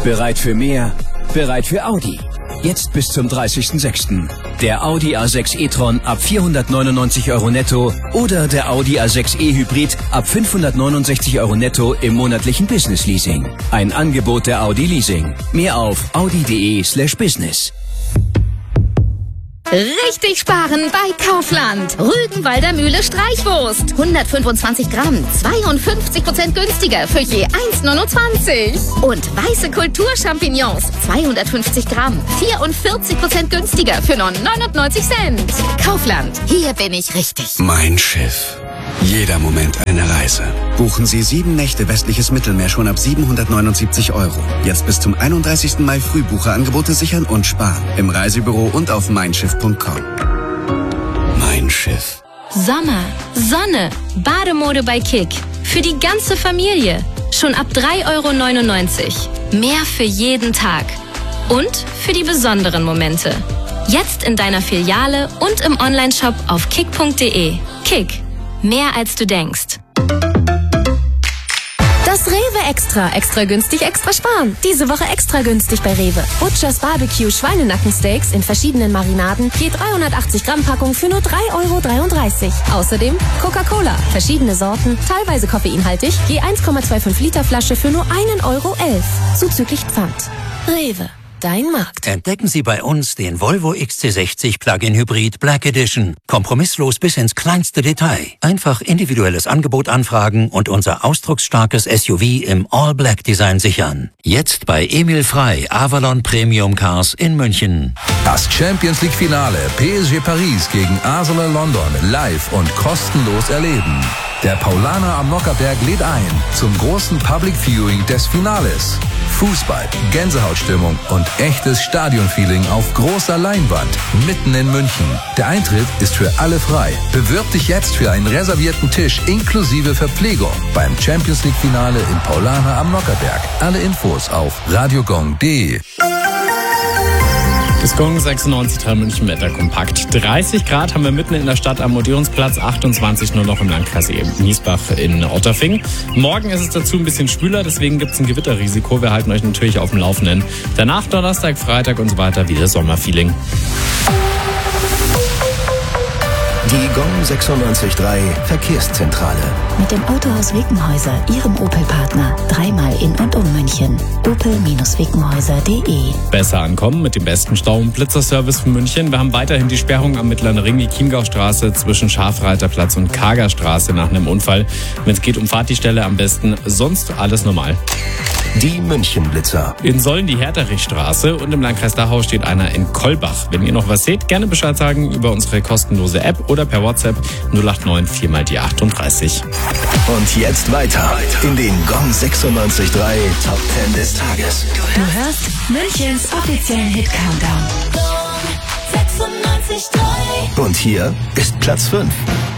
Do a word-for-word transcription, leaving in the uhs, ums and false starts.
Bereit für mehr? Bereit für Audi. Jetzt bis zum dreißigsten sechsten Der Audi A sechs e-tron ab vierhundertneunundneunzig Euro netto oder der Audi A sechs e Hybrid ab fünfhundertneunundsechzig Euro netto im monatlichen Business Leasing. Ein Angebot der Audi Leasing. Mehr auf audi.de slash business. Richtig sparen bei Kaufland. Rügenwalder Mühle Streichwurst. hundertfünfundzwanzig Gramm, zweiundfünfzig Prozent günstiger für je eins neunundzwanzig. Und weiße Kulturchampignons, zweihundertfünfzig Gramm, vierundvierzig Prozent günstiger für nur neunundneunzig Cent. Kaufland, hier bin ich richtig. Mein Schiff. Jeder Moment eine Reise. Buchen Sie sieben Nächte westliches Mittelmeer schon ab siebenhundertneunundsiebzig Euro. Jetzt bis zum einunddreißigsten Mai Frühbucherangebote sichern und sparen. Im Reisebüro und auf mein schiff punkt com. Mein Schiff. Sommer, Sonne, Bademode bei Kick. Für die ganze Familie. Schon ab drei Euro neunundneunzig. Mehr für jeden Tag. Und für die besonderen Momente. Jetzt in deiner Filiale und im Onlineshop auf kick punkt de. Kick. Mehr als du denkst. Das Rewe Extra. Extra günstig, extra sparen. Diese Woche extra günstig bei Rewe. Butchers Barbecue Schweinenackensteaks in verschiedenen Marinaden. Je dreihundertachtzig Gramm Packung für nur drei Euro dreiunddreißig. Außerdem Coca-Cola. Verschiedene Sorten, teilweise koffeinhaltig. Je eins Komma fünfundzwanzig Liter Flasche für nur ein Euro elf. Zuzüglich Pfand. Rewe. Dein Markt. Entdecken Sie bei uns den Volvo X C sechzig Plug-in Hybrid Black Edition. Kompromisslos bis ins kleinste Detail. Einfach individuelles Angebot anfragen und unser ausdrucksstarkes S U V im All-Black-Design sichern. Jetzt bei Emil Frey Avalon Premium Cars in München. Das Champions League Finale P S G Paris gegen Arsenal London live und kostenlos erleben. Der Paulaner am Nockherberg lädt ein zum großen Public Viewing des Finales. Fußball, Gänsehautstimmung und echtes Stadionfeeling auf großer Leinwand mitten in München. Der Eintritt ist für alle frei. Bewirb dich jetzt für einen reservierten Tisch inklusive Verpflegung beim Champions League Finale in Paulaner am Nockherberg. Alle Infos auf radiogong punkt de. Das Gong sechsundneunzig Komma drei München Wetter kompakt. dreißig Grad haben wir mitten in der Stadt am Odeonsplatz, achtundzwanzig nur noch im Landkreis Niesbach in Otterfing. Morgen ist es dazu ein bisschen schwüler, deswegen gibt es ein Gewitterrisiko. Wir halten euch natürlich auf dem Laufenden. Danach Donnerstag, Freitag und so weiter wieder Sommerfeeling. Die Gong sechsundneunzig Komma drei Verkehrszentrale. Mit dem Autohaus Wickenhäuser, Ihrem Opel-Partner. Dreimal in und um München. opel wickenhäuser punkt de. Besser ankommen mit dem besten Stau- und Blitzerservice von München. Wir haben weiterhin die Sperrung am Mittleren Ring, die Chiemgaustraße zwischen Scharfreiterplatz und Kagerstraße nach einem Unfall. Wenn es geht, umfahrt die Stelle am besten. Sonst alles normal. Die München-Blitzer. In Solln die Herterichstraße und im Landkreis Dachau steht einer in Kolbach. Wenn ihr noch was seht, gerne Bescheid sagen über unsere kostenlose App oder per WhatsApp null acht neun vier mal die achtunddreißig. Und jetzt weiter in den Gong sechsundneunzig Komma drei Top zehn des Tages. Du hörst Münchens offiziellen Hit-Countdown. Und hier ist Platz fünf.